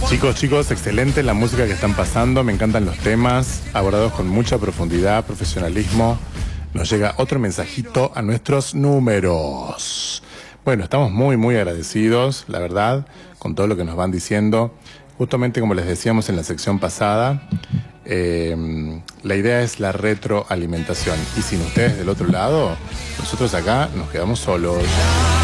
Chicos, excelente la música que están pasando, me encantan los temas, abordados con mucha profundidad, profesionalismo. Nos llega otro mensajito a nuestros números. Bueno, estamos muy agradecidos, la verdad, con todo lo que nos van diciendo. Justamente como les decíamos en la sección pasada, la idea es la retroalimentación. Y sin ustedes del otro lado, nosotros acá nos quedamos solos.